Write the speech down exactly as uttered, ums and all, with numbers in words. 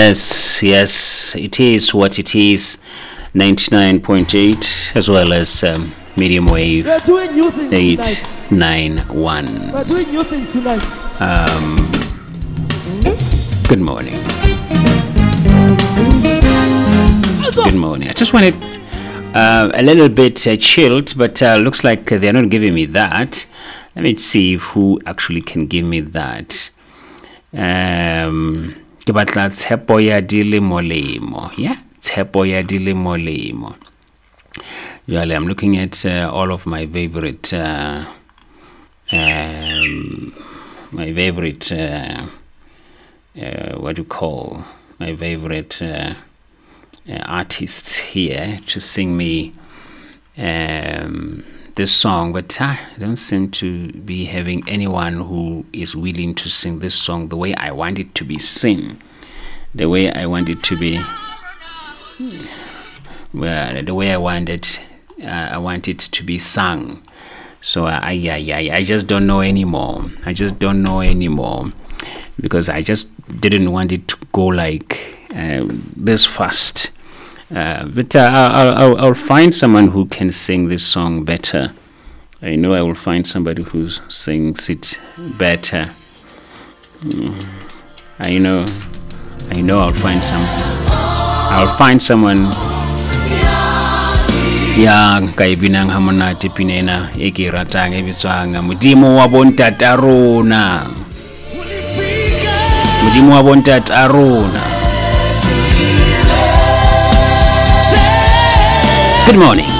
Yes, yes, it is what it is. ninety-nine point eight as well as um, medium wave We're doing new things eight tonight. ninety-one. We're doing new things tonight. Um, good morning. Good morning. I just wanted uh, a little bit uh, chilled, but uh, looks like they're not giving me that. Let me see who actually can give me that. Um, ke batla tshepo ya di le molemo. Yeah, tshepo ya di le molemo. Usually I'm looking at uh, all of my favorite uh, um, my favorite uh, uh, what do you call my favorite uh, uh, artists here to sing me um, this song, but I don't seem to be having anyone who is willing to sing this song the way I want it to be sung, the way I want it to be, well, the way I want it, uh, I want it to be sung. So I, I, I, I just don't know anymore. I just don't know anymore because I just didn't want it to go like uh, this fast. Uh, but uh, I'll, I'll, I'll find someone who can sing this song better. I know I will find somebody who sings it better. Mm. I know, I know I'll find some. I'll find someone. Ya kaibinang hamonate pinena eke ratang ebitswanga modimo wa bontata rona. Modimo wa bontata rona. Good morning.